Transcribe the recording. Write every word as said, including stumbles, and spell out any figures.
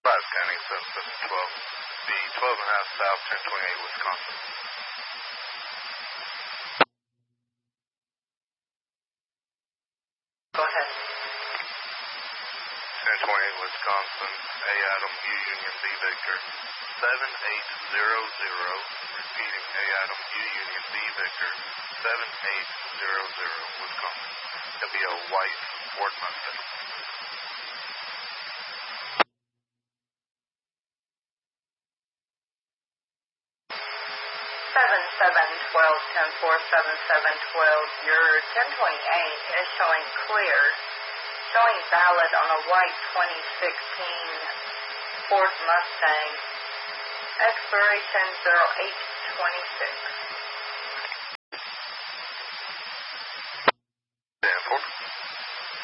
five scanning seven seven twelve. B twelve and a half South ten twenty-eight Wisconsin. Go ahead. ten twenty-eight Wisconsin. A Adam U Union B Victor. seven eight zero zero. Repeating A Adam U Union B Victor. seven eight zero zero Wisconsin. That'll be a white Ford Mustang. seven seven twelve ten four seven seven twelve. Your ten twenty-eight is showing clear, showing valid on a white twenty sixteen Ford Mustang. Expiration zero eight twenty-six.